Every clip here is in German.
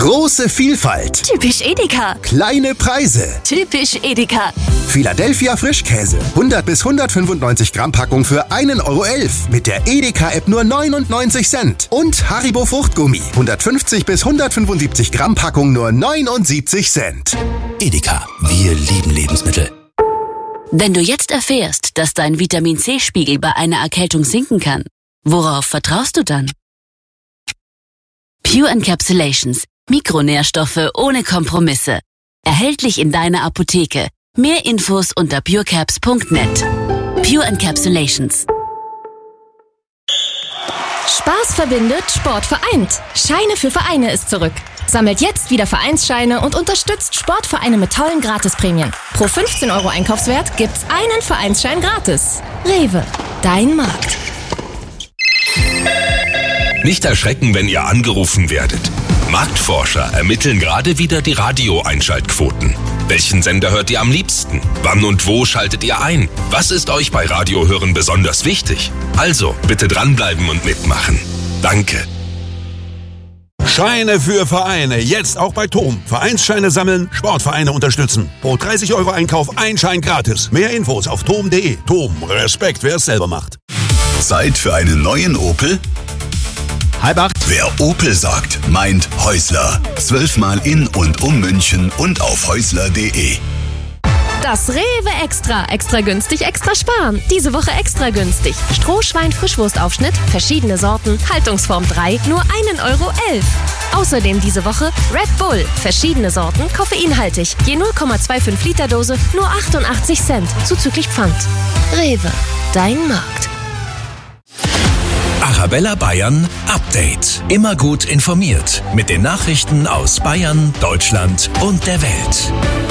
Große Vielfalt. Typisch Edeka. Kleine Preise. Typisch Edeka. Philadelphia Frischkäse. 100 bis 195 Gramm Packung für 1,11 € mit der Edeka-App nur 99 Cent. Und Haribo Fruchtgummi. 150 bis 175 Gramm Packung nur 79 Cent. Edeka, wir lieben Lebensmittel. Wenn du jetzt erfährst, dass dein Vitamin-C-Spiegel bei einer Erkältung sinken kann, worauf vertraust du dann? Pure Encapsulations. Mikronährstoffe ohne Kompromisse. Erhältlich in deiner Apotheke. Mehr Infos unter purecaps.net. Pure Encapsulations. Spaß verbindet, Sport vereint. Scheine für Vereine ist zurück. Sammelt jetzt wieder Vereinsscheine und unterstützt Sportvereine mit tollen Gratisprämien. Pro 15 € Einkaufswert gibt's einen Vereinsschein gratis. Rewe, dein Markt. Nicht erschrecken, wenn ihr angerufen werdet. Marktforscher ermitteln gerade wieder die Radio-Einschaltquoten. Welchen Sender hört ihr am liebsten? Wann und wo schaltet ihr ein? Was ist euch bei Radiohören besonders wichtig? Also, bitte dranbleiben und mitmachen. Danke. Scheine für Vereine, jetzt auch bei TOM. Vereinsscheine sammeln, Sportvereine unterstützen. Pro 30 € Einkauf ein Schein gratis. Mehr Infos auf tom.de. TOM, Respekt, wer es selber macht. Zeit für einen neuen Opel? 7:30. Wer Opel sagt, meint Häusler. 12-mal in und um München und auf häusler.de. Das Rewe Extra. Extra günstig, extra sparen. Diese Woche extra günstig. Strohschwein-Frischwurstaufschnitt, verschiedene Sorten, Haltungsform 3, nur 1,11 €. Außerdem diese Woche Red Bull, verschiedene Sorten, koffeinhaltig. Je 0,25 Liter Dose, nur 88 Cent, zuzüglich Pfand. Rewe, dein Markt. Arabella Bayern Update. Immer gut informiert mit den Nachrichten aus Bayern, Deutschland und der Welt.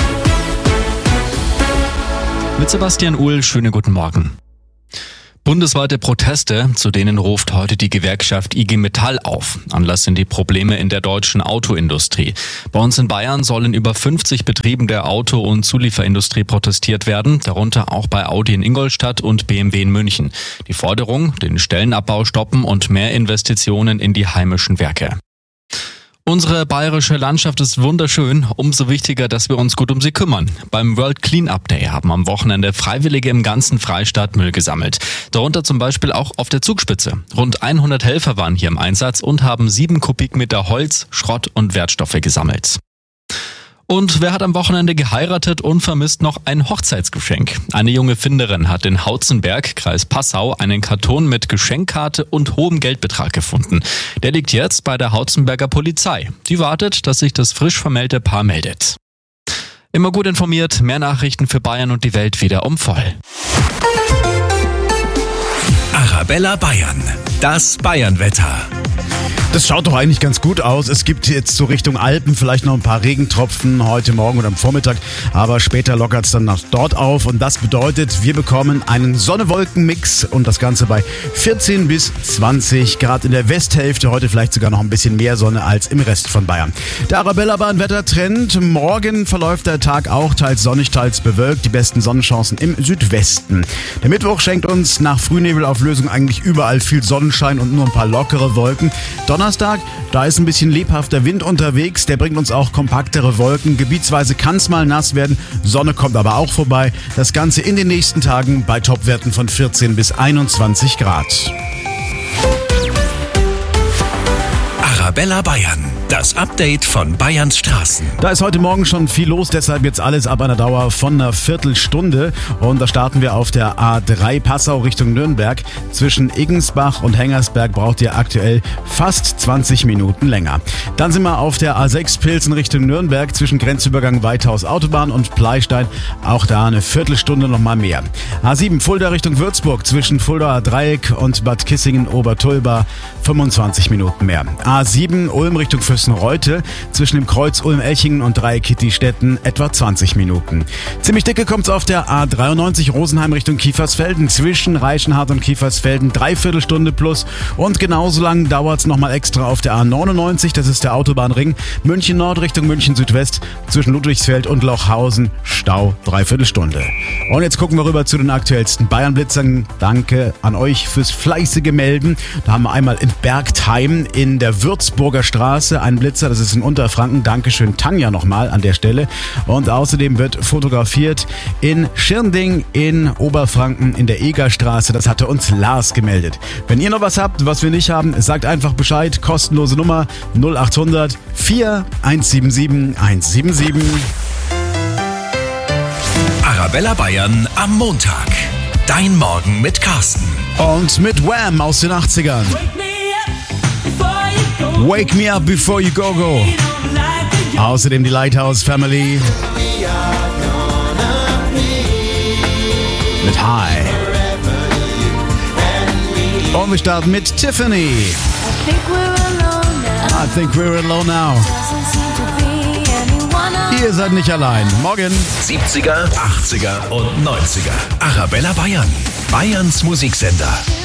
Mit Sebastian Uhl, schönen guten Morgen. Bundesweite Proteste, zu denen ruft heute die Gewerkschaft IG Metall auf. Anlass sind die Probleme in der deutschen Autoindustrie. Bei uns in Bayern sollen über 50 Betrieben der Auto- und Zulieferindustrie protestiert werden, darunter auch bei Audi in Ingolstadt und BMW in München. Die Forderung, den Stellenabbau stoppen und mehr Investitionen in die heimischen Werke. Unsere bayerische Landschaft ist wunderschön, umso wichtiger, dass wir uns gut um sie kümmern. Beim World Clean-Up Day haben am Wochenende Freiwillige im ganzen Freistaat Müll gesammelt. Darunter zum Beispiel auch auf der Zugspitze. Rund 100 Helfer waren hier im Einsatz und haben 7 Kubikmeter Holz, Schrott und Wertstoffe gesammelt. Und wer hat am Wochenende geheiratet und vermisst noch ein Hochzeitsgeschenk? Eine junge Finderin hat in Hautzenberg, Kreis Passau, einen Karton mit Geschenkkarte und hohem Geldbetrag gefunden. Der liegt jetzt bei der Hautzenberger Polizei. Die wartet, dass sich das frisch vermählte Paar meldet. Immer gut informiert, mehr Nachrichten für Bayern und die Welt wieder um voll. Arabella Bayern, das Bayernwetter. Das schaut doch eigentlich ganz gut aus. Es gibt jetzt so Richtung Alpen vielleicht noch ein paar Regentropfen heute Morgen oder am Vormittag, aber später lockert es dann nach dort auf und das bedeutet, wir bekommen einen Sonne-Wolken-Mix und das Ganze bei 14 bis 20 Grad in der Westhälfte, heute vielleicht sogar noch ein bisschen mehr Sonne als im Rest von Bayern. Der Arabella-Bahn-Wettertrend, morgen verläuft der Tag auch teils sonnig, teils bewölkt, die besten Sonnenchancen im Südwesten. Der Mittwoch schenkt uns nach Frühnebelauflösung eigentlich überall viel Sonnenschein und nur ein paar lockere Wolken. Donnerstag, da ist ein bisschen lebhafter Wind unterwegs, der bringt uns auch kompaktere Wolken. Gebietsweise kann es mal nass werden, Sonne kommt aber auch vorbei. Das Ganze in den nächsten Tagen bei Topwerten von 14 bis 21 Grad. Arabella Bayern, das Update von Bayerns Straßen. Da ist heute Morgen schon viel los, deshalb jetzt alles ab einer Dauer von einer Viertelstunde. Und da starten wir auf der A3 Passau Richtung Nürnberg. Zwischen Iggensbach und Hengersberg braucht ihr aktuell fast 20 Minuten länger. Dann sind wir auf der A6 Pilsen Richtung Nürnberg zwischen Grenzübergang Weithaus Autobahn und Pleistein. Auch da eine Viertelstunde nochmal mehr. A7 Fulda Richtung Würzburg zwischen Fuldaer Dreieck und Bad Kissingen Obertulba 25 Minuten mehr. A7 Ulm Richtung Fürstenreute zwischen dem Kreuz Ulm-Elchingen und Dreieck-Kitty-Städten etwa 20 Minuten. Ziemlich dicke kommt's auf der A93 Rosenheim Richtung Kiefersfelden zwischen Reichenhard und Kiefersfelden 3/4 Stunde plus und genauso lang dauert's nochmal extra auf der A99, das ist der Autobahnring München Nord Richtung München Südwest zwischen Ludwigsfeld und Lochhausen Stau 3/4 Stunde. Und jetzt gucken wir rüber zu den aktuellsten Bayern-Blitzern. Danke an euch fürs fleißige Melden. Da haben wir einmal in Bergtheim in der Würzburger Straße einen Blitzer, das ist in Unterfranken. Dankeschön Tanja nochmal an der Stelle. Und außerdem wird fotografiert in Schirnding in Oberfranken in der Egerstraße. Das hatte uns Lars gemeldet. Wenn ihr noch was habt, was wir nicht haben, sagt einfach Bescheid. Kostenlose Nummer 0800 4177 177. Arabella Bayern am Montag. Dein Morgen mit Carsten. Und mit Wham aus den 80ern. Wake me up before you go go. Außerdem die Lighthouse Family. Mit High. Und wir starten mit Tiffany. I think we're alone now. Ihr seid nicht allein. Morgen. 70er, 80er und 90er. Arabella Bayern. Bayerns Musiksender.